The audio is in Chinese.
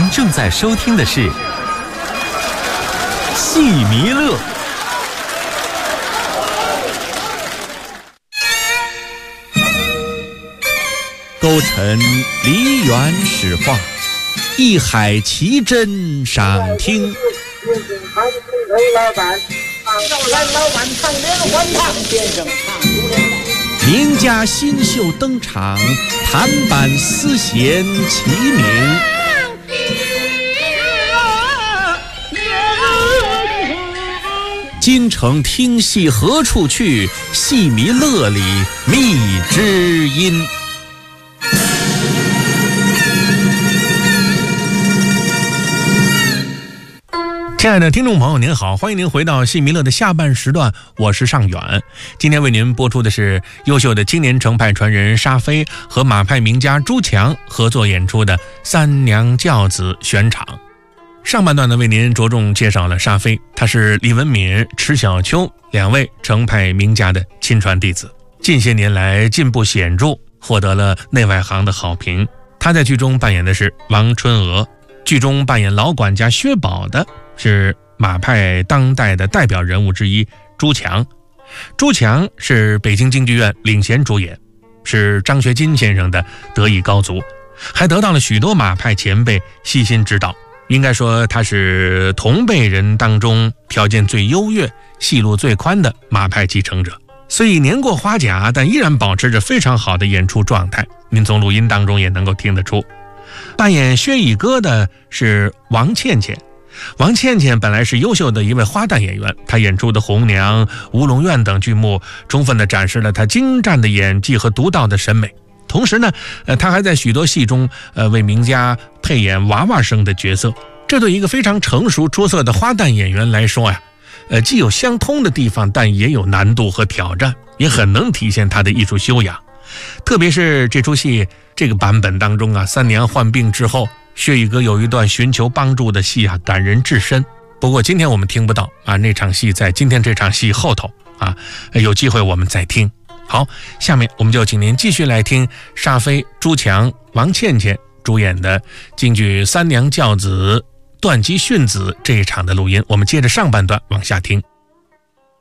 您正在收听的是戏迷乐。勾陈梨园史话，一海奇珍赏听。名家新秀登场，弹板丝弦齐鸣。京城听戏何处去？戏迷乐里觅知音。亲爱的听众朋友您好，欢迎您回到戏迷乐的下半时段，我是尚远。今天为您播出的是优秀的青年程派传人沙飞和马派名家朱强合作演出的三娘教子选场。上半段呢，为您着重介绍了沙飞，他是李文敏、迟小秋两位程派名家的亲传弟子，近些年来进步显著，获得了内外行的好评。他在剧中扮演的是王春娥，剧中扮演老管家薛宝的是马派当代的代表人物之一朱强。朱强是北京京剧院领衔主演，是张学金先生的得意高足，还得到了许多马派前辈悉心指导。应该说他是同辈人当中条件最优越、戏路最宽的马派继承者。虽已年过花甲，但依然保持着非常好的演出状态，您从录音当中也能够听得出。扮演薛乙歌的是王倩倩。王倩倩本来是优秀的一位花旦演员，她演出的《红娘》《乌龙院》等剧目充分地展示了她精湛的演技和独到的审美。同时呢，她还在许多戏中为名家配演娃娃声的角色，这对一个非常成熟出色的花旦演员来说呀，既有相通的地方，但也有难度和挑战，也很能体现她的艺术修养。特别是这出戏这个版本当中啊，三娘患病之后，薛乙歌有一段寻求帮助的戏啊，感人至深。不过今天我们听不到啊，那场戏在今天这场戏后头啊，有机会我们再听。好，下面我们就请您继续来听沙飞、朱强、王倩倩主演的京剧三娘教子、段吉训子这一场的录音。我们接着上半段往下听。